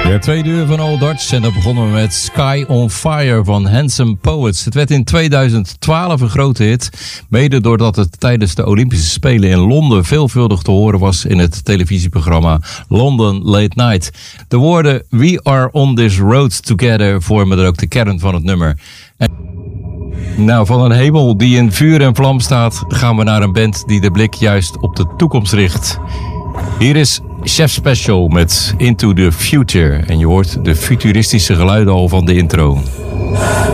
Ja, tweede uur van Old Dutch en dan begonnen we met Sky on Fire van Handsome Poets. Het werd in 2012 een grote hit, mede doordat het tijdens de Olympische Spelen in Londen veelvuldig te horen was in het televisieprogramma London Late Night. De woorden We Are On This Road Together vormen er ook de kern van het nummer. Nou, van een hemel die in vuur en vlam staat, gaan we naar een band die de blik juist op de toekomst richt. Hier is Chef Special met Into the Future. En je hoort de futuristische geluiden al van de intro.